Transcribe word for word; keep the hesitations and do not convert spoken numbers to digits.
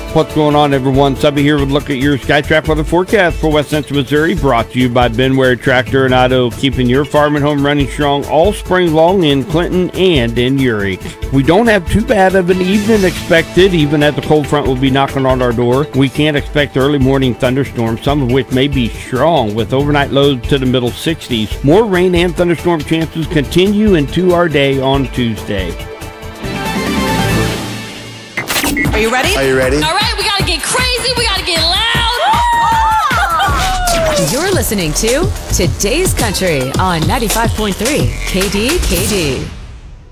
What's going on, everyone? Subby here with a look at your SkyTrack weather forecast for West Central Missouri, brought to you by Benware Tractor and Auto, keeping your farm and home running strong all spring long in Clinton and in Uri. We don't have too bad of an evening expected, even as the cold front will be knocking on our door. We can't expect early morning thunderstorms, some of which may be strong, with overnight lows to the middle sixties. More rain and thunderstorm chances continue into our day on Tuesday. Are you ready? Are you ready? All right, we gotta get crazy, we gotta get loud. You're listening to Today's Country on ninety-five point three K D K D.